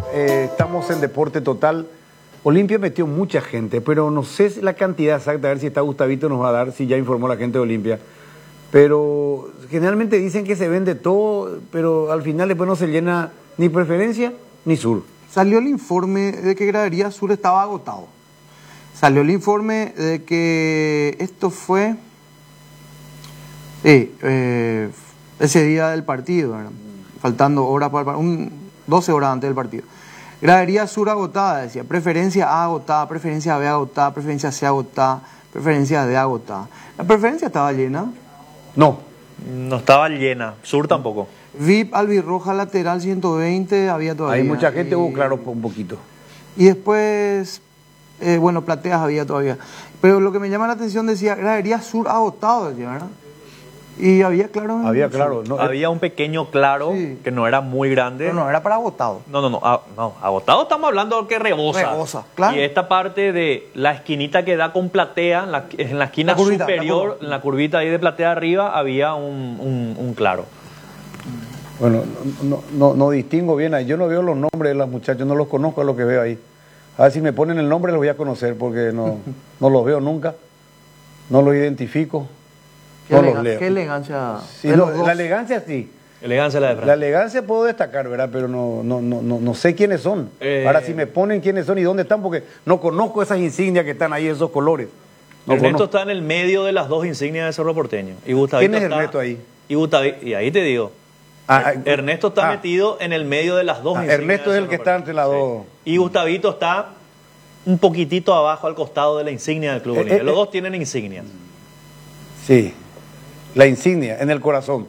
estamos en Deporte Total. Olimpia metió mucha gente, pero no sé la cantidad exacta, a ver si está Gustavito nos va a dar, si ya informó la gente de Olimpia. Pero generalmente dicen que se vende todo, pero al final después no se llena ni Preferencia ni Sur. Salió el informe de que Gradería Sur estaba agotado. Salió el informe de que esto fue ese día del partido, ¿verdad? Faltando horas para 12 horas antes del partido. Gradería Sur agotada, decía. Preferencia A agotada, Preferencia B agotada, Preferencia C agotada, Preferencia D agotada. ¿La Preferencia estaba llena? No. No estaba llena. Sur tampoco. VIP Albirroja lateral 120, había todavía. Hay mucha gente, hubo claro un poquito. Y después, Plateas había todavía. Pero lo que me llama la atención decía, Gradería Sur agotado, decía, ¿verdad? Y había claro. Había claro. No, había un pequeño claro, sí, que no era muy grande. Pero no era para agotado. No, agotado estamos hablando que rebosa. Rebosa, claro. Y esta parte de la esquinita que da con Platea, en la esquina superior, en la curvita ahí de Platea arriba, había un claro. Bueno, no distingo bien ahí. Yo no veo los nombres de los muchachos, no los conozco a lo que veo ahí. A ver si me ponen el nombre los voy a conocer, porque no los veo nunca, no los identifico. No los leo. Qué elegancia. Sí, la elegancia sí. Elegancia la de Fran. La elegancia puedo destacar, ¿verdad? Pero no sé quiénes son. Ahora si me ponen quiénes son y dónde están, porque no conozco esas insignias que están ahí, esos colores. Ernesto está en el medio de las dos insignias de Cerro Porteño. Y ¿Quién es Ernesto ahí? Y ahí te digo. Ernesto está metido en el medio de las dos insignias. Ernesto es el que está entre las dos. Y Gustavito está un poquitito abajo al costado de la insignia del Club Olimpia. Los dos tienen insignias. Sí. La insignia, en el corazón.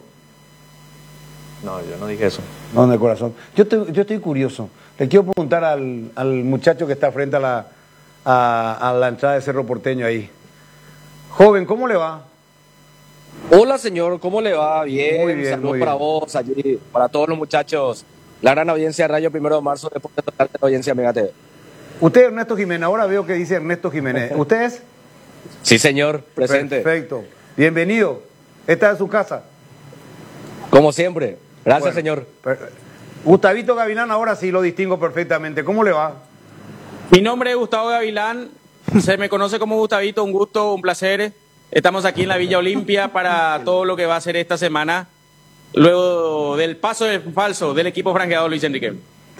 No, yo no dije eso. No, en el corazón. Yo estoy curioso. Le quiero preguntar al muchacho que está frente a la entrada de Cerro Porteño ahí. Joven, ¿cómo le va? Hola, señor, ¿cómo le va? Bien, muy bien. Saludos para vos, allí, para todos los muchachos. La gran audiencia de Radio 1 de marzo, Deporte Total de la audiencia Mega TV. Usted es Ernesto Jiménez, ahora veo que dice Ernesto Jiménez. ¿Usted es? Sí, señor, presente. Perfecto. Bienvenido. Esta es su casa. Como siempre. Gracias, señor. Gustavito Gavilán, ahora sí lo distingo perfectamente. ¿Cómo le va? Mi nombre es Gustavo Gavilán. Se me conoce como Gustavito. Un gusto, un placer. Estamos aquí en la Villa Olimpia para todo lo que va a ser esta semana. Luego del paso del falso del equipo franqueado Luis Enrique.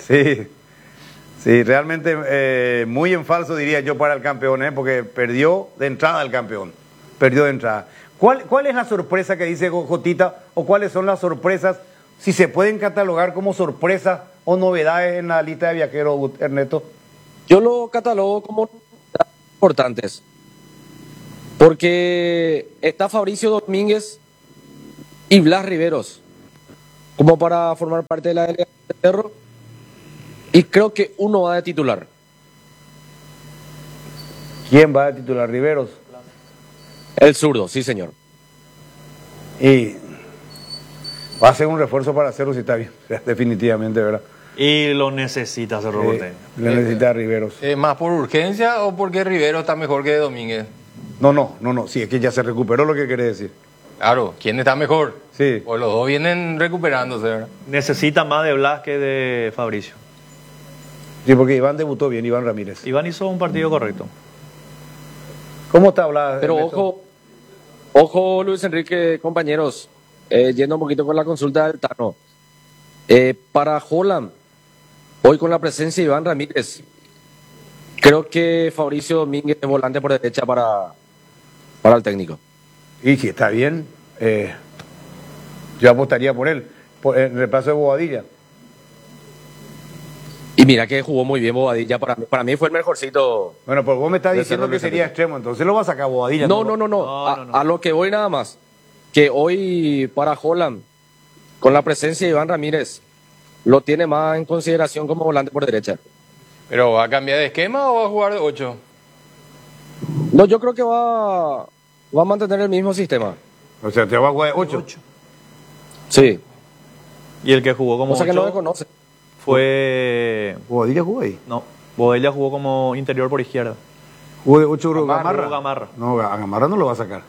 Sí, realmente muy en falso diría yo para el campeón, porque perdió de entrada el campeón. Perdió de entrada. ¿Cuál es la sorpresa que dice Jotita o cuáles son las sorpresas, si se pueden catalogar como sorpresas o novedades en la lista de viajeros, Ernesto? Yo lo catalogo como importantes, porque está Fabricio Domínguez y Blas Riveros como para formar parte de la delegación de Cerro, y creo que uno va de titular. ¿Quién va de titular? Riveros. El zurdo, sí, señor. Y va a ser un refuerzo para Cerro si está bien, definitivamente, ¿verdad? Y lo necesita Cerro Porteño. Lo necesita Riveros. ¿Más por urgencia o porque Riveros está mejor que Domínguez? No. Sí, es que ya se recuperó lo que quiere decir. Claro, ¿quién está mejor? Sí. Pues los dos vienen recuperándose, ¿verdad? Necesita más de Blas que de Fabricio. Sí, porque Iván debutó bien, Iván Ramírez. Iván hizo un partido correcto. ¿Cómo está Blas? Pero ojo Luis Enrique, compañeros, yendo un poquito con la consulta del Tano. Para Holland, hoy con la presencia de Iván Ramírez, creo que Fabricio Domínguez es volante por derecha para el técnico. Y si está bien, yo apostaría por él, por el reemplazo de Bobadilla. Y mira que jugó muy bien Bobadilla, para mí fue el mejorcito. Bueno, pues vos me estás diciendo que sería extremo, entonces lo va a sacar Bobadilla. No. A lo que voy nada más, que hoy para Holland, con la presencia de Iván Ramírez, lo tiene más en consideración como volante por derecha. ¿Pero va a cambiar de esquema o va a jugar de 8? No, yo creo que va a mantener el mismo sistema. O sea, te va a jugar de 8. Sí. Y el que jugó como 8 que no me conoce. Fue... ¿Bobadilla jugó ahí? No, Bobadilla jugó como interior por izquierda. ¿Jugó de 8 Gamarra? Gamarra. No, a Gamarra no lo va a sacar.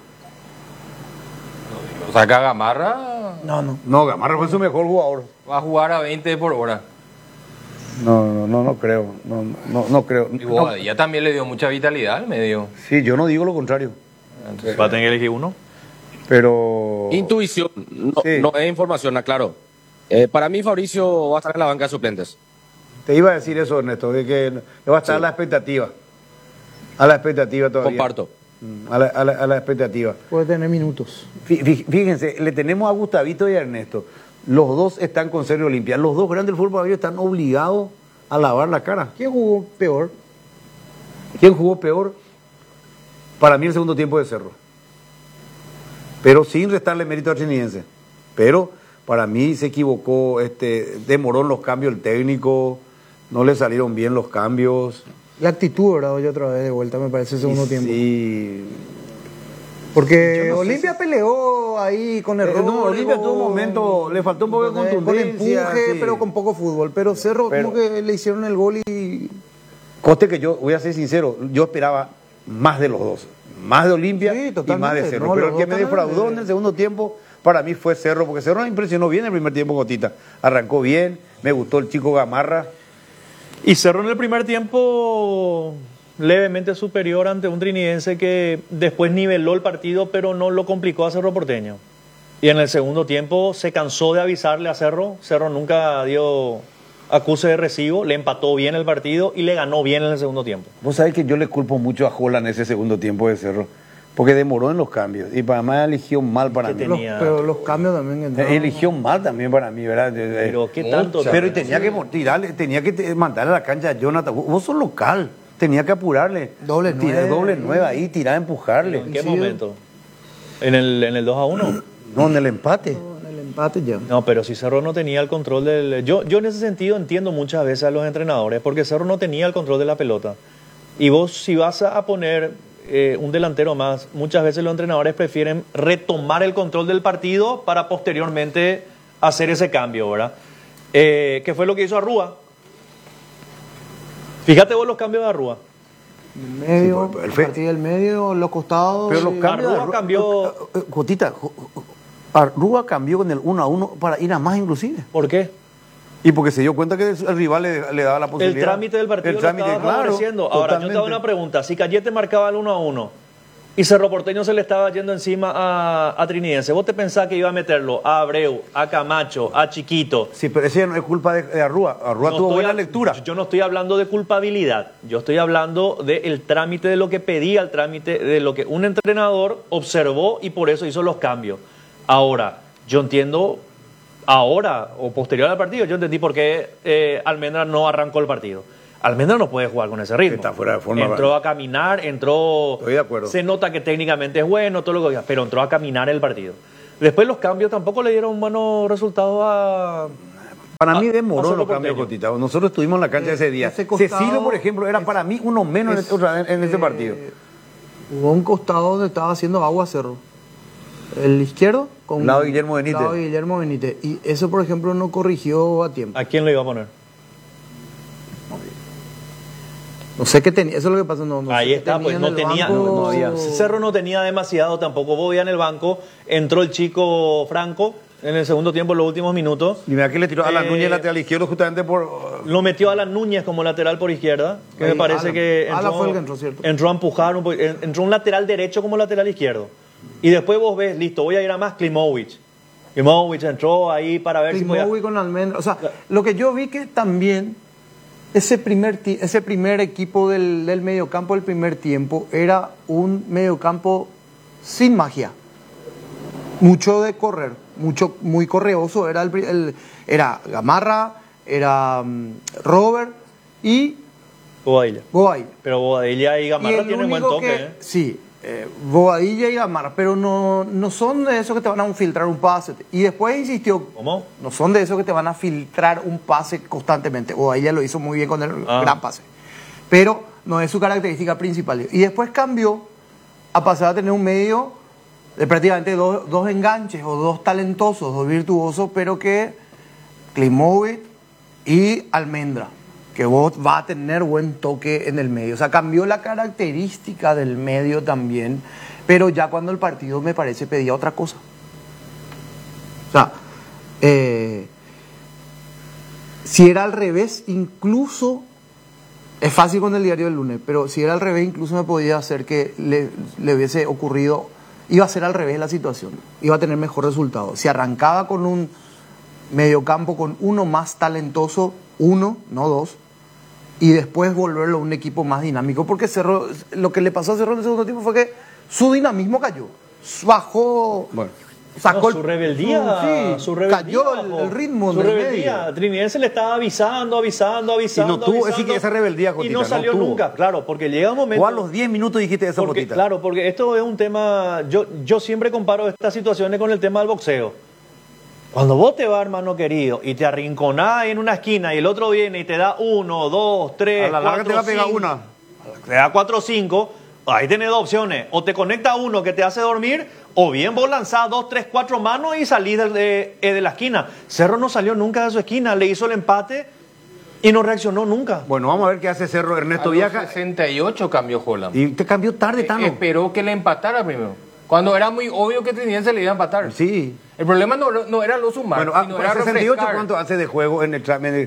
¿Lo saca Gamarra? No, Gamarra fue su mejor jugador. Va a jugar a 20 por hora. No creo. No creo. Y Bobadilla también le dio mucha vitalidad al medio. Sí, yo no digo lo contrario. Va a tener que elegir uno. Pero. Intuición, no, Sí. no es información, aclaro. Para mí, Fabricio va a estar en la banca de suplentes. Te iba a decir eso, Ernesto, de que va a estar a la expectativa. A la expectativa todavía. Comparto. A la expectativa. Puede tener minutos. Fíjense, le tenemos a Gustavito y a Ernesto. Los dos están con Cerro Olimpia. Los dos grandes del fútbol paraguayo están obligados a lavar la cara. ¿Quién jugó peor? ¿Quién jugó peor? Para mí el segundo tiempo de Cerro. Pero sin restarle mérito a Trinidense. Pero para mí se equivocó, demoró en los cambios el técnico, no le salieron bien los cambios. La actitud, ¿verdad? Hoy otra vez de vuelta, me parece, el segundo tiempo. Sí. Porque Yo no sé Olimpia peleó ahí con errores. No, Olimpia tuvo un momento, le faltó un poco de con contundencia. empuje, sí. pero con poco fútbol. Pero Cerro Pero- como que le hicieron el gol y... Coste que yo, voy a ser sincero, yo esperaba más de los dos. Más de Olimpia Sí, y más totalmente. de Cerro. No, pero los el que dos me también. defraudó en el segundo tiempo, para mí fue Cerro, porque Cerro me impresionó bien el primer tiempo, Cotita. Arrancó bien, me gustó el chico Gamarra. Y Cerro en el primer tiempo levemente superior ante un trinidense que después niveló el partido, pero no lo complicó a Cerro Porteño. Y en el segundo tiempo se cansó de avisarle a Cerro. Cerro nunca dio acuse de recibo, le empató bien el partido y le ganó bien en el segundo tiempo. Vos sabés que yo le culpo mucho a Holland ese segundo tiempo de Cerro, porque demoró en los cambios. Y para mí eligió mal para ¿Qué mí. tenía? Pero los cambios también entraron. Eligió mal también para mí, ¿verdad? Pero qué tanto. Pero y tenía que tirarle, tenía que mandarle a la cancha a Jonathan. Vos sos local, tenía que apurarle. Doble Tirar nueve. doble nueve ahí, tirar, empujarle. ¿En qué momento? ¿En el 2-1? No, en el empate. En el empate ya. No, pero si Cerro no tenía el control del... Yo en ese sentido entiendo muchas veces a los entrenadores, porque Cerro no tenía el control de la pelota. Y vos si vas a poner un delantero más, muchas veces los entrenadores prefieren retomar el control del partido para posteriormente hacer ese cambio, ¿verdad? ¿Qué fue lo que hizo Arrúa? Fíjate vos los cambios de Arrúa. El medio, Sí, pues, a partir del medio, los costados. Pero los y- cambios. Arrúa cambió- Jotita, Arrúa cambió con el 1-1 para ir a más, inclusive. ¿Por qué? Y porque se dio cuenta que el rival le daba la El posibilidad. trámite del partido El trámite, lo estaba claro, favoreciendo. Ahora, yo te hago totalmente. una pregunta. Si Cayete marcaba el 1-1 y Cerro Porteño se le estaba yendo encima a Trinidense, ¿vos te pensás que iba a meterlo a Abreu, a Camacho, a Chiquito? Sí, pero ese no es culpa de Arrúa. Arrúa No tuvo estoy buena a- lectura. Yo no estoy hablando de culpabilidad. Yo estoy hablando del trámite, de lo que pedía el trámite, de lo que un entrenador observó y por eso hizo los cambios. Ahora, yo entiendo, ahora o posterior al partido, yo entendí por qué Almendra no arrancó el partido. Almendra no puede jugar con ese ritmo. Está fuera de forma. Entró a caminar, entró... Estoy de acuerdo. Se nota que técnicamente es bueno, todo lo que diga, pero entró a caminar el partido. Después los cambios tampoco le dieron buenos resultados a... Para mí demoró Cerro los cambios, Porteño. Cotita. Nosotros estuvimos en la cancha ese día. ese costado- Cecilio, por ejemplo, era para mí uno menos en ese partido. Hubo un costado donde estaba haciendo agua Cerro. El izquierdo con Lado de Guillermo Benítez. Lado de Guillermo Benítez. Y eso, por ejemplo, no corrigió a tiempo. ¿A quién lo iba a poner? No sé qué tenía. Eso es lo que pasa. No sé Ahí qué está, pues en no el tenía, banco. no había. Cerro no tenía demasiado tampoco. Vos veías en el banco, entró el chico Franco en el segundo tiempo, en los últimos minutos. Y mira que le tiró a la Eh, Núñez lateral izquierdo justamente por... Lo metió a Alan Núñez como lateral por izquierda, que Ahí, me parece Alan. que Alan fue el que entró, ¿cierto? entró a empujar, entró un lateral derecho como lateral izquierdo. Y después vos ves, listo, voy a ir a más Klimovic. Klimovic entró ahí para ver si podía... Klimovic con Almendra. O sea, lo que yo vi que también ese primer equipo del mediocampo del primer tiempo era un mediocampo sin magia. Mucho de correr, muy correoso. Era Gamarra, era Robert y Bobadilla. Bobadilla. Pero Bobadilla y Y Gamarra el tienen buen único toque, que- ¿eh? Sí, Bobadilla y Gamarra, pero no son de esos que te van a filtrar un pase. Y después insistió, ¿Cómo? no son de esos que te van a filtrar un pase constantemente. Bobadilla lo hizo muy bien con el gran pase. Pero no es su característica principal. Y después cambió a pasar a tener un medio de prácticamente dos enganches o dos talentosos, dos virtuosos, pero que Klimovic y Almendra, que vos va a tener buen toque en el medio. O sea, cambió la característica del medio también, pero ya cuando el partido me parece pedía otra cosa. Si era al revés, incluso, es fácil con el diario del lunes, pero si era al revés, incluso me podía hacer que le hubiese ocurrido, iba a ser al revés la situación, iba a tener mejor resultado. Si arrancaba con un mediocampo con uno más talentoso, uno, no dos, y después volverlo a un equipo más dinámico, porque Cerro, lo que le pasó a Cerro en el segundo tiempo fue que su dinamismo cayó, bajó, Bueno. sacó No, su rebeldía, sí, su rebeldía, cayó el ritmo su del rebeldía. medio. Trinidad se le estaba avisando. Y no tuvo esa rebeldía, y Jotita, no no salió tuvo. nunca, claro, porque llega un momento. O a los 10 minutos dijiste eso, porque, Jotita. claro, porque esto es un tema. Yo siempre comparo estas situaciones con el tema del boxeo. Cuando vos te vas, hermano querido, y te arrinconás en una esquina y el otro viene y te da 1, 2, 3, A la larga 4, te va a pegar 5, una. te da 4 o 5, ahí tenés dos opciones. O te conecta uno que te hace dormir, o bien vos lanzás 2, 3, 4 manos y salís de la esquina. Cerro no salió nunca de su esquina, le hizo el empate y no reaccionó nunca. Bueno, vamos a ver qué hace Cerro. Ernesto A los viaja 68 cambió Holland. y te cambió tarde, Tano. Esperó que le empatara primero. Cuando era muy obvio que Trinidad se le iba a empatar. Sí. El problema no era lo sumar, Bueno, sino era 68, refrescar. ¿cuánto hace de juego en el trámite?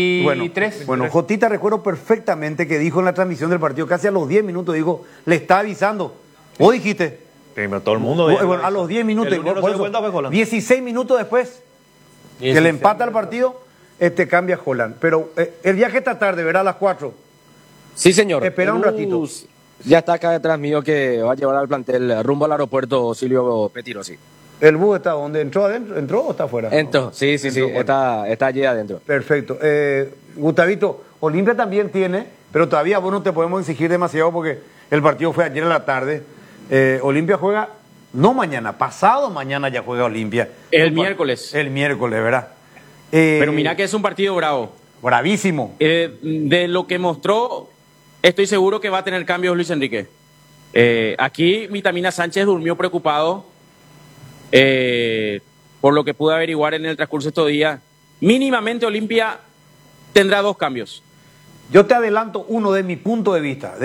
23. Bueno, Jotita recuerdo perfectamente que dijo en la transmisión del partido, casi a los 10 minutos, dijo, le está avisando. Vos dijiste. Todo el mundo. Bueno, a los 10 minutos, El único que por se dio eso, cuenta fue Holland. 16 minutos después, que le empata al partido, cambia Holland. Pero el viaje esta tarde, ¿verdad? A las 4. Sí, señor. Espera un El ratito. bus ya está acá detrás mío que va a llevar al plantel rumbo al aeropuerto Silvio Petirosi. ¿El bus está donde? ¿Entró adentro? ¿Entró o está afuera? Entró, sí, bueno. está allí adentro. Perfecto. Gustavito, Olimpia también tiene, pero todavía vos no te podemos exigir demasiado porque el partido fue ayer en la tarde. Olimpia juega, no mañana, pasado mañana ya juega Olimpia. El miércoles. El miércoles, ¿verdad? Pero mira que es un partido bravo. Bravísimo. De lo que mostró, estoy seguro que va a tener cambios Luis Enrique. Aquí Vitamina Sánchez durmió preocupado por lo que pude averiguar en el transcurso de estos días. Mínimamente Olimpia tendrá 2 cambios. Yo te adelanto uno de mi punto de vista,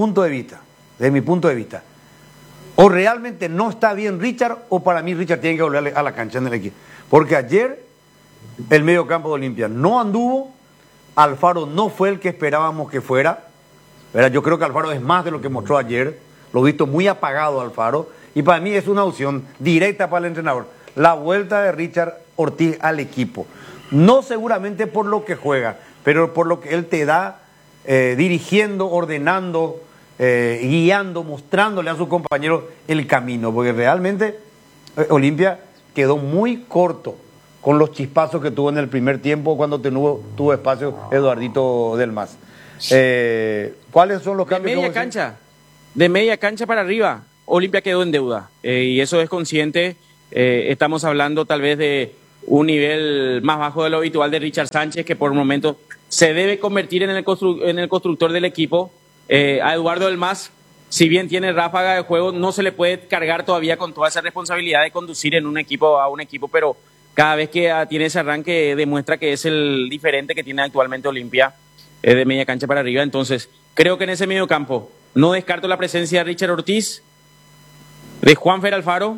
O realmente no está bien Richard, o para mí Richard tiene que volver a la cancha en el equipo. Porque ayer el medio campo de Olimpia no anduvo, Alfaro no fue el que esperábamos que fuera. ¿Verdad? Yo creo que Alfaro es más de lo que mostró ayer, lo he visto muy apagado Alfaro, y para mí es una opción directa para el entrenador. La vuelta de Richard Ortiz al equipo. No seguramente por lo que juega, pero por lo que él te da dirigiendo, ordenando, guiando, mostrándole a sus compañeros el camino, porque realmente Olimpia quedó muy corto con los chispazos que tuvo en el primer tiempo cuando tuvo espacio Eduardito del Mas. ¿Cuáles son los cambios? De media cancha para arriba, Olimpia quedó en deuda, y eso es consciente. Estamos hablando tal vez de un nivel más bajo de lo habitual de Richard Sánchez, que por momentos se debe convertir en el constructor del equipo. A Eduardo del Mas, si bien tiene ráfaga de juego, no se le puede cargar todavía con toda esa responsabilidad de conducir a un equipo, pero cada vez que tiene ese arranque demuestra que es el diferente que tiene actualmente Olimpia, de media cancha para arriba. Entonces, creo que en ese medio campo no descarto la presencia de Richard Ortiz, de Juanfer Alfaro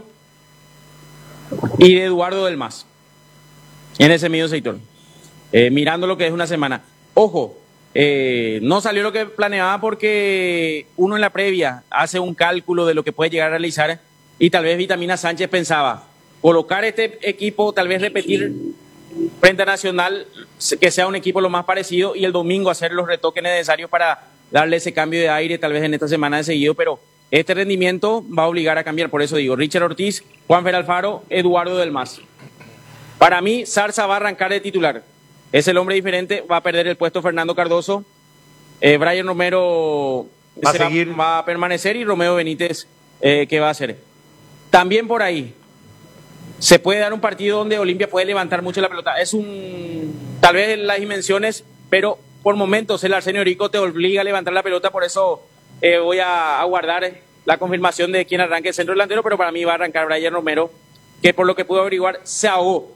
y de Eduardo del Mas en ese medio sector, mirando lo que es una semana. Ojo, no salió lo que planeaba porque uno en la previa hace un cálculo de lo que puede llegar a realizar, y tal vez Vitamina Sánchez pensaba colocar este equipo, tal vez repetir frente a Nacional, que sea un equipo lo más parecido, y el domingo hacer los retoques necesarios para darle ese cambio de aire tal vez en esta semana de seguido, pero este rendimiento va a obligar a cambiar. Por eso digo, Richard Ortiz, Juanfer Alfaro, Eduardo del Mas. Para mí, Zarza va a arrancar de titular. Es el hombre diferente, va a perder el puesto Fernando Cardoso. Brian Romero va a permanecer, y Romeo Benítez, ¿qué va a hacer? También por ahí se puede dar un partido donde Olimpia puede levantar mucho la pelota. Tal vez las dimensiones, pero por momentos el Arsenio Rico te obliga a levantar la pelota, por eso voy a guardar la confirmación de quién arranque el centro delantero, pero para mí va a arrancar Brian Romero, que por lo que pude averiguar se ahogó.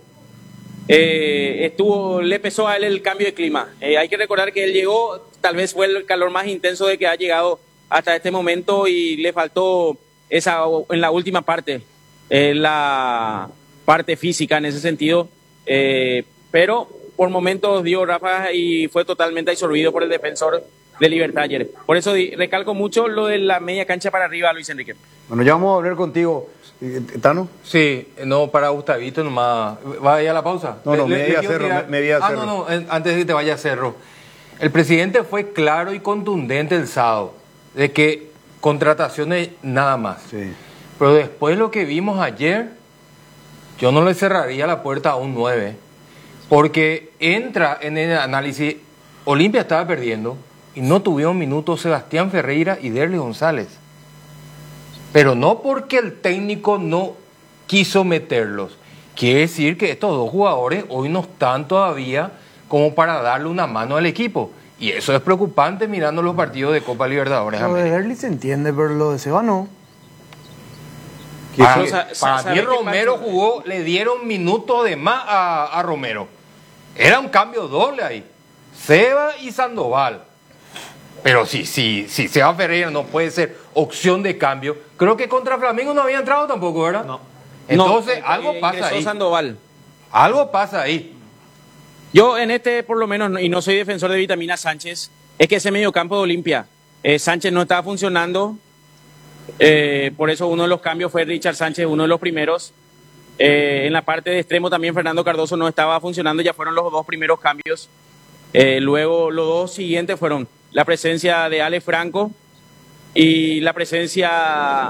Le pesó a él el cambio de clima. Hay que recordar que él llegó, tal vez fue el calor más intenso de que ha llegado hasta este momento, y le faltó en la última parte, la parte física en ese sentido, pero por momentos dio ráfagas y fue totalmente absorbido por el defensor de Libertad ayer. Por eso recalco mucho lo de la media cancha para arriba, Luis Enrique. Bueno, ya vamos a hablar contigo, Tano. Sí, no, para Gustavito nomás. ¿Va a ir a la pausa? No, no, me voy a quiero Cerro, tirar- me voy a Cerro. no, antes de que te vaya a Cerro. El presidente fue claro y contundente el sábado de que contrataciones nada más. Sí. Pero después lo que vimos ayer, yo no le cerraría la puerta a un 9, porque entra en el análisis, Olimpia estaba perdiendo y no tuvieron minutos Sebastián Ferreira y Derly González. Pero no porque el técnico no quiso meterlos. Quiere decir que estos dos jugadores hoy no están todavía como para darle una mano al equipo. Y eso es preocupante mirando los partidos de Copa Libertadores. Lo de América. Derly se entiende, pero lo de Seba no. Para, Pero, para ¿sabe mí qué, Romero Pancho? jugó, le dieron minutos de más a Romero. Era un cambio doble ahí. Seba y Sandoval. Pero si Seba Ferreira no puede ser opción de cambio, creo que contra Flamengo no había entrado tampoco, ¿verdad? No. Entonces, No, algo pasa ingresó ahí. Sandoval. Algo pasa ahí. Yo en este, por lo menos, y no soy defensor de Vitamina Sánchez, es que ese mediocampo de Olimpia, Sánchez no estaba funcionando, por eso uno de los cambios fue Richard Sánchez, uno de los primeros. En la parte de extremo también Fernando Cardoso no estaba funcionando, ya fueron los dos primeros cambios. Luego los dos siguientes fueron la presencia de Ale Franco y la presencia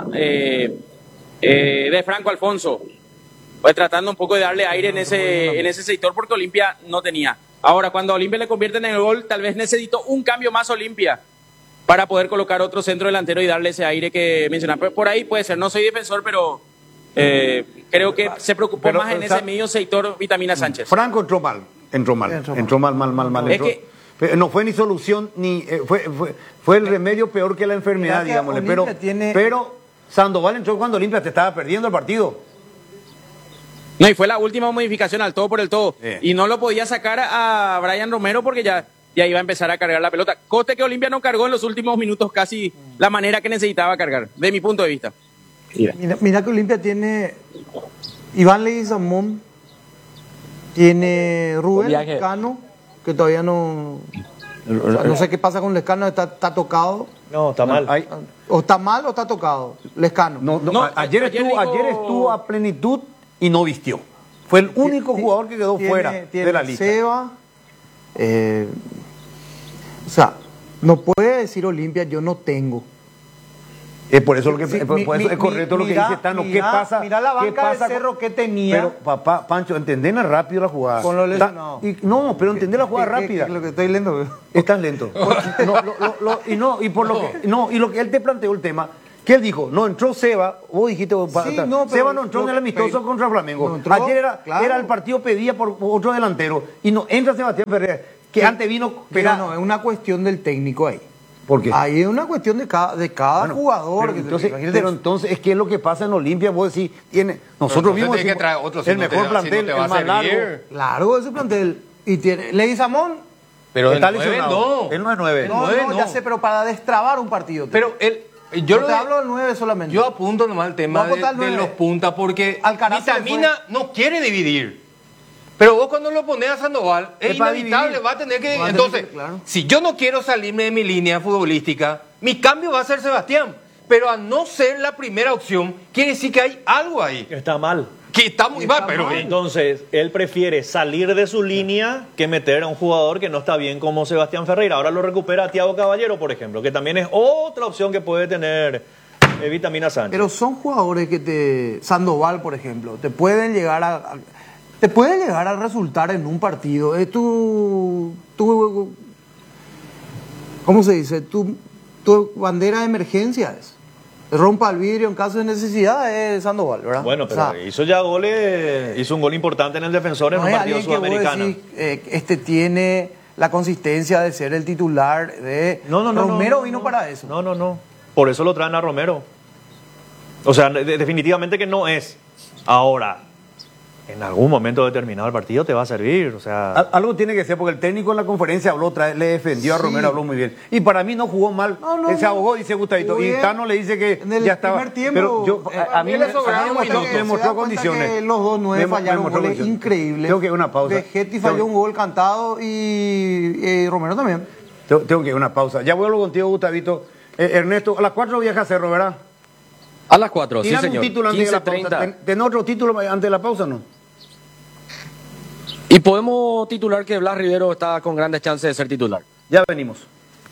de Franco Alfonso. Pues tratando un poco de darle aire en ese sector porque Olimpia no tenía. Ahora, cuando a Olimpia le convierten en el gol, tal vez necesitó un cambio más Olimpia para poder colocar otro centro delantero y darle ese aire que mencionaba. Pero por ahí puede ser, no soy defensor, pero creo que se preocupó Pero, más en o sea, ese medio sector Vitamina Sánchez. Franco entró mal. Entró mal. Es entró. que- Pero no fue ni solución, ni fue el remedio peor que la enfermedad, Mira que digámosle. Olimpia tiene- Pero Sandoval entró cuando Olimpia te estaba perdiendo el partido. No, y fue la última modificación al todo por el todo. Sí. Y no lo podía sacar a Brian Romero porque ya iba a empezar a cargar la pelota. Coste que Olimpia no cargó en los últimos minutos casi la manera que necesitaba cargar, de mi punto de vista. Mira que Olimpia tiene Iván Leguizamón, tiene Rubén Viaje. Lescano, que todavía no... o sea, no sé qué pasa con Lescano, está tocado. No, está mal. Ay, O está mal o está tocado, Lescano. No, ayer estuvo a plenitud y no vistió. Fue el único jugador que quedó fuera de la lista. Seba, o sea, no puede decir Olimpia, yo no tengo. Por eso, Sí, por eso es correcto lo que mira- dice Tano. ¿Qué mira- pasa? mira la ¿Qué banca de pasa Cerro que tenía. Pero, papá, Pancho, entendena rápido la jugada. Con lo lesionado. No, pero entendé la jugada rápida. Lo que estoy leyendo. Estás lento. Y lo que él te planteó el tema, que él dijo, no entró Seba, vos dijiste, no, pero Seba no entró en el lo- amistoso contra Flamengo. no entró, Ayer era, claro. era el partido pedía por otro delantero y no entra Sebastián Ferrer, que antes vino. Pero no, es una cuestión del técnico ahí. ¿Por qué? Ahí es una cuestión de cada Bueno, jugador. pero entonces, es que es lo que pasa en Olimpia, vos decís, nosotros entonces vimos tiene que traer otro, si el no te mejor da- si no plantel, te va el a más largo. servir. Claro, ese plantel. Y tiene Leguizamón. Pero Está el 9 lesionado. no. Él no es 9. No, nueve no, no. ya sé, pero para destrabar un partido. Pero yo no te hablo del 9 solamente. Yo apunto nomás el tema No apunta al de 9. los puntas porque Alcaraz se le Vitamina no quiere dividir. Pero vos cuando lo pones a Sandoval es Es para inevitable, dividir. va a tener que... Va a tener Entonces, que, claro. si yo no quiero salirme de mi línea futbolística, mi cambio va a ser Sebastián. Pero a no ser la primera opción, quiere decir que hay algo ahí. Está mal. Que está muy mal, Está pero... mal. Entonces, él prefiere salir de su línea que meter a un jugador que no está bien como Sebastián Ferreira. Ahora lo recupera Thiago Caballero, por ejemplo, que también es otra opción que puede tener Vitamina Sánchez. Pero son jugadores que Sandoval, por ejemplo, te pueden llegar a resultar en un partido. Es tu ¿cómo se dice? Tu bandera de emergencia es. Rompa el vidrio en caso de necesidad es Sandoval, ¿verdad? Bueno, pero O sea, hizo ya goles, hizo un gol importante en el defensor en no un es partido alguien que vos sudamericano. decís, este tiene la consistencia de ser el titular de... Romero vino para eso. No. Por eso lo traen a Romero. O sea, definitivamente que no es. Ahora, en algún momento determinado del partido te va a servir. O sea, Algo tiene que ser, porque el técnico en la conferencia habló otra vez, le defendió a Sí. Romero, habló muy bien. Y para mí no jugó mal. No, Él se ahogó, dice Gustavito. Jugó Y bien. Tano le dice que En el ya estaba. primer tiempo, Pero yo, a mí le sobraron me minutos. mostró condiciones. Que los dos nueve Me fallaron mostró goles condiciones. increíbles. Tengo que ir a una pausa. Vegetti falló un gol cantado y Romero también. Tengo que ir a una pausa. Ya vuelvo contigo, Gustavito. Ernesto, a las 4 viaja a Cerro, ¿verdad? A las 4, sí, Tírame señor. un título antes de la 15:30. pausa. ¿Tenés otro título antes de la pausa o no? Y podemos titular que Blas Rivero está con grandes chances de ser titular. Ya venimos.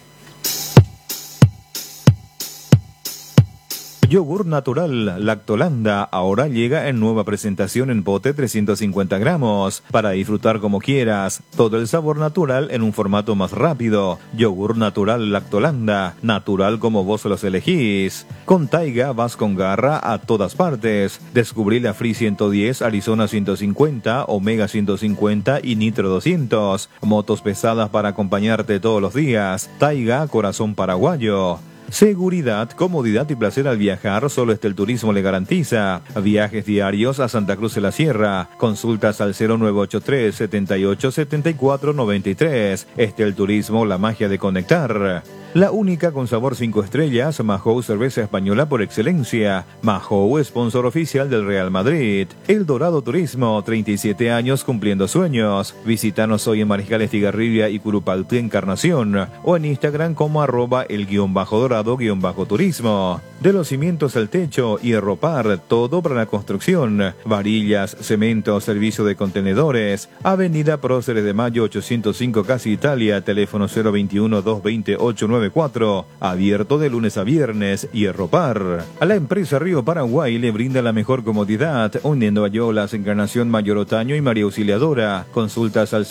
Yogur natural Lactolanda ahora llega en nueva presentación en pote 350 gramos para disfrutar como quieras. Todo el sabor natural en un formato más rápido. Yogur natural Lactolanda, natural como vos los elegís. Con Taiga vas con garra a todas partes. Descubrí la Free 110, Arizona 150, Omega 150 y Nitro 200. Motos pesadas para acompañarte todos los días. Taiga, corazón paraguayo. Seguridad, comodidad y placer al viajar, solo Estel Turismo le garantiza. Viajes diarios a Santa Cruz de la Sierra. Consultas al 0983 78 74 93. Estel Turismo, la magia de conectar. La única con sabor 5 estrellas, Mahou cerveza española por excelencia. Mahou, sponsor oficial del Real Madrid. El Dorado Turismo, 37 años cumpliendo sueños. Visítanos hoy en Mariscal Estigarribia y Curupaltí, Encarnación, o en Instagram como @el_dorado_turismo. De los cimientos al techo y Hierropar, todo para la construcción. Varillas, cemento, servicio de contenedores. Avenida Próceres de Mayo 805 Casi Italia, teléfono 021-220-894. Abierto de lunes a viernes. Hierropar. A la empresa Río Paraguay le brinda la mejor comodidad, uniendo a Yolas, Encarnación, Mayor Otaño y María Auxiliadora. Consultas al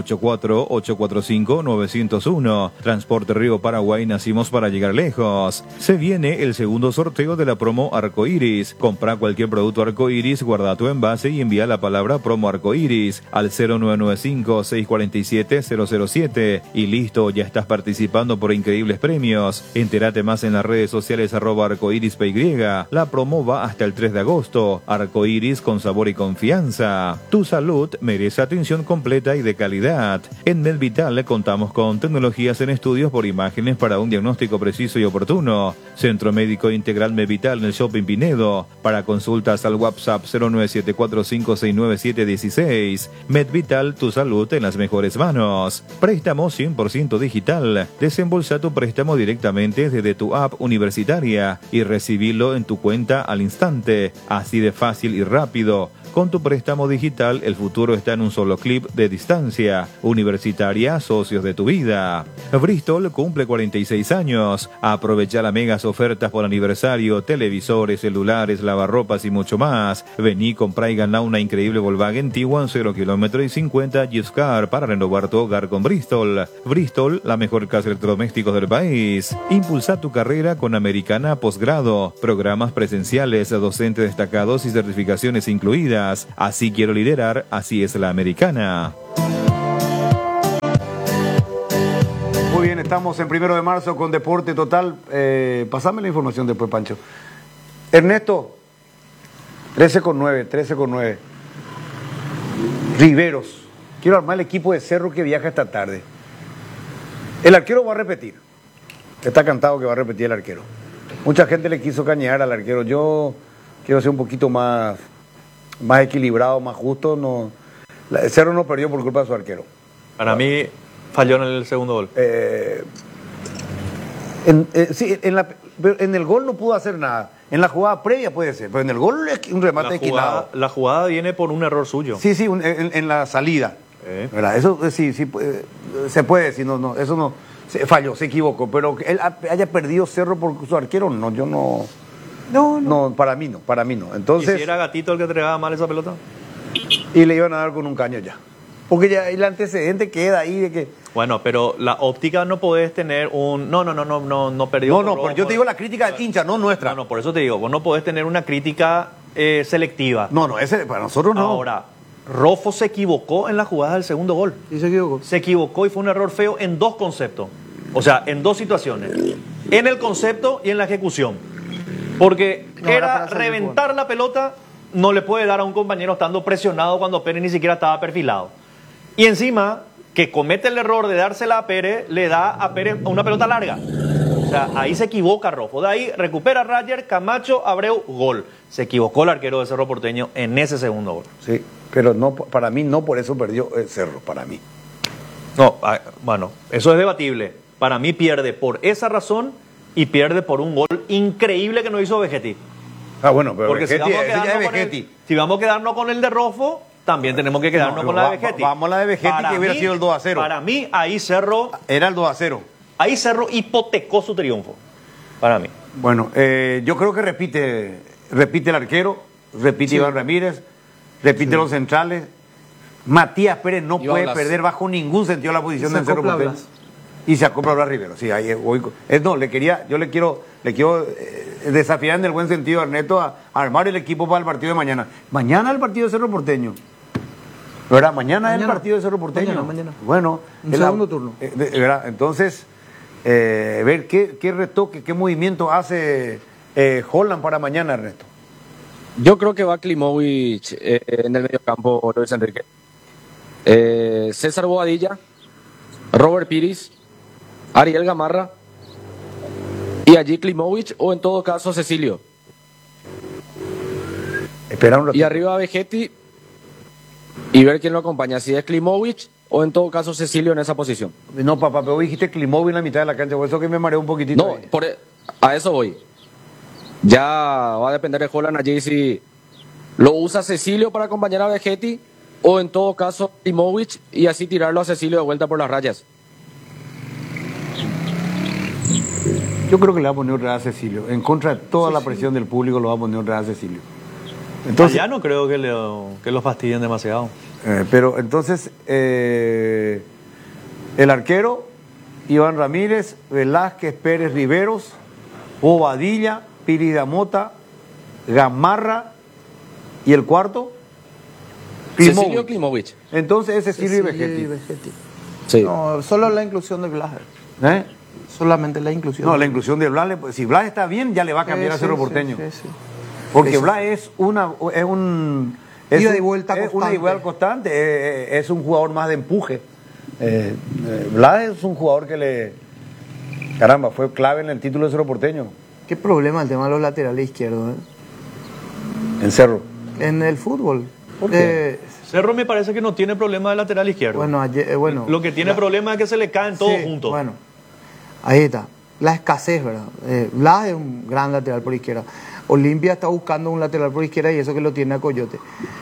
0984-845-901. Transporte Río Paraguay, nacimos para llegar lejos. Se viene el segundo sorteo de la promo Arcoiris. Compra cualquier producto Arcoiris, guarda tu envase y envía la palabra promo Arcoiris al 0995-647-007. Y listo, ya estás participando por increíbles premios. Entérate más en las redes sociales @arcoirispy. La promo va hasta el 3 de agosto. Arcoiris con sabor y confianza. Tu salud merece atención completa y de calidad. En MedVital contamos con tecnologías en estudios por imágenes para un diagnóstico preciso y oportuno. Centro Médico Integral MedVital en el Shopping Pinedo. Para consultas al WhatsApp 0974569716. MedVital, tu salud en las mejores manos. Préstamo 100% digital. Desembolsa tu préstamo directamente desde tu app universitaria y recibirlo en tu cuenta al instante. Así de fácil y rápido. Con tu préstamo digital, el futuro está en un solo clip de distancia. Universitaria, socios de tu vida. Bristol cumple 46 años. Aprovecha las megas ofertas por aniversario, televisores, celulares, lavarropas y mucho más. Vení, comprá y ganá una increíble Volkswagen Tiguan 0 km y 50 gift card para renovar tu hogar con Bristol. Bristol, la mejor casa de electrodomésticos del país. Impulsa tu carrera con Americana Posgrado. Programas presenciales, docentes destacados y certificaciones incluidas. Así quiero liderar, así es la Americana. Muy bien, estamos en 1 de marzo con Deporte Total. Pasame la información después, Pancho. Ernesto, 13:09. Riveros. Quiero armar el equipo de Cerro que viaja esta tarde. El arquero va a repetir. Está cantado que va a repetir el arquero. Mucha gente le quiso cañear al arquero. Yo quiero ser un poquito más equilibrado, más justo. No, el Cerro no perdió por culpa de su arquero. para mí falló en el segundo gol. Sí, en el gol no pudo hacer nada. En la jugada previa puede ser, pero en el gol es un remate esquinado. La jugada viene por un error suyo. Sí, en la salida. ¿Verdad? Eso sí, se puede decir, no, eso no. Falló, se equivocó, pero que él haya perdido Cerro por su arquero, no, yo no. No, para mí no. Entonces, ¿Y si era Gatito el que entregaba mal esa pelota? Y le iban a dar con un caño ya. Porque ya el antecedente queda ahí de que. Bueno, pero la óptica no podés tener un. No perdió. No, pero yo te digo la crítica del hincha, no nuestra. No, por eso te digo, vos no podés tener una crítica selectiva. No, ese para nosotros no. Ahora, Rofo se equivocó en la jugada del segundo gol. Sí, se equivocó. Se equivocó y fue un error feo en dos conceptos. O sea, en dos situaciones. En el concepto y en la ejecución. Porque No, era era para salir reventar la pelota no le puede dar a un compañero estando presionado cuando Pérez ni siquiera estaba perfilado. Y encima, que comete el error de dársela a Pérez, le da a Pérez una pelota larga. O sea, ahí se equivoca Rofo. De ahí recupera Roger, Camacho, Abreu, gol. Se equivocó el arquero de Cerro Porteño en ese segundo gol. Sí, pero no, para mí no por eso perdió Cerro, para mí. No, bueno, eso es debatible. Para mí pierde por esa razón y pierde por un gol increíble que no hizo Vegetti. Ah, bueno, pero Porque Vegetti, si vamos, a ese ya es quedarnos con Vegetti. si vamos a quedarnos con el de Rofo, también tenemos que quedarnos con la de Vegetti. Vamos a la de Vegetti, Para que hubiera mí, sido el 2-0. Para mí, ahí Cerro Era el 2-0. hipotecó su triunfo. Para mí. Bueno, yo creo que repite el arquero, repite Iván Ramírez, repite los centrales. Matías Pérez no Iván puede Blas. perder bajo ningún sentido la posición Se del Cerro acopla Porteño. Blas. Y se acopla a Blas Rivero. Sí, ahí voy. No, yo le quiero desafiar en el buen sentido a Ernesto a armar el equipo para el partido de mañana. Mañana el partido de Cerro Porteño. ¿Verdad? Mañana es el partido de Cerro Porteño. Mañana. Bueno, Un segundo turno. ¿Verdad? Entonces, ver qué retoque, qué movimiento hace Holland para mañana, Ernesto. Yo creo que va Klimovic en el mediocampo, Luis Enrique. César Bobadilla, Robert Piris, Ariel Gamarra y allí Klimovic o en todo caso Cecilio. Espera un ratito. Y arriba Vegetti y ver quién lo acompaña, si es Klimovic o en todo caso Cecilio en esa posición. No, papá, pero dijiste Klimovic en la mitad de la cancha, por eso que me mareó un poquitito. No, ahí. a eso voy. Ya va a depender de Holland allí si lo usa Cecilio para acompañar a Vegetti o en todo caso Klimovic y así tirarlo a Cecilio de vuelta por las rayas. Yo creo que le va a poner otra vez a Cecilio. En contra de toda la presión del público, lo va a poner otra vez a Cecilio. Entonces, Allá no creo que lo fastidien demasiado. pero entonces, el arquero, Iván Ramírez, Velázquez, Pérez Riveros, Bobadilla, Piridamota, Gamarra y el cuarto, Cecilio Klimovic. Entonces es Cecilio y Vegetti. Sí. No, solo la inclusión de Blas. ¿Eh? Solamente la inclusión. No, la inclusión de Blas, si Blas está bien, ya le va a cambiar a Cerro Porteño. Sí. Porque Sí. Blas es Ida y vuelta una constante. ida y vuelta constante, es un jugador más de empuje. Blas es un jugador que caramba, fue clave en el título de Cerro Porteño, Qué problema el tema de los laterales izquierdos, en Cerro. en el fútbol. ¿Por qué? Cerro me parece que no tiene problema de lateral izquierdo. Bueno, ayer, Lo que tiene problema es que se le caen todos sí, juntos. Bueno, ahí está. La escasez, ¿verdad? Blas es un gran lateral por izquierda. Olimpia está buscando un lateral por izquierda y eso que lo tiene a Coyote.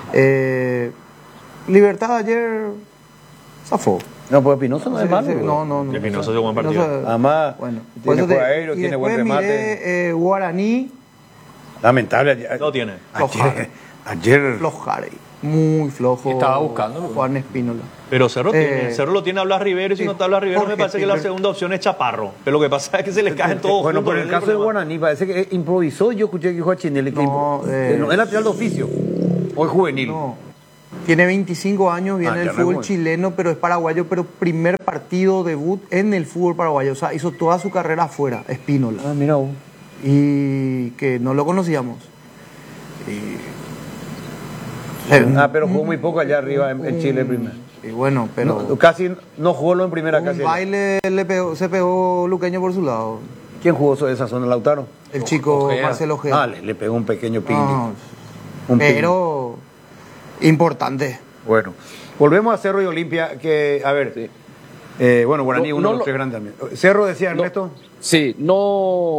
Libertad ayer zafó. No, pues Pinozo no es malo. Sí, güey. no. Espinosa hace buen partido. Además, bueno, tiene por eso juego aéreo, y tiene buen después remate. miré, Guaraní, Lamentable. Ayer, No tiene. ayer flojar ahí. Muy flojo. Estaba buscando, Juan Espínola. Pero Cerro lo tiene a Blas Rivero y si sí, no está Blas Rivero Jorge me parece que la Timber. segunda opción es Chaparro. Pero lo que pasa es que se le caen todos bueno, juntos. pero en el caso de Guaraní parece que improvisó. Yo escuché que dijo a Chinelli que No, no es lateral de oficio. Hoy juvenil. No. Tiene 25 años, viene del ya no es fútbol bueno. chileno, pero es paraguayo, pero primer partido debut en el fútbol paraguayo. O sea, hizo toda su carrera afuera, Espínola. Ah, mira vos. Y que no lo conocíamos. Pero jugó muy poco allá arriba en Chile primero. Y bueno, pero No, casi no jugó lo en primera un casi. baile se pegó Luqueño por su lado. ¿Quién jugó esa zona, Lautaro? El chico Ojeda. Marcelo Ojeda. Ah, le pegó un pequeño ping. No, Un pero importante. Bueno, volvemos a Cerro y Olimpia, que, a ver, bueno, Guaraní, No, uno de no los lo- tres grandes también. Cerro decía No. Ernesto. Sí, no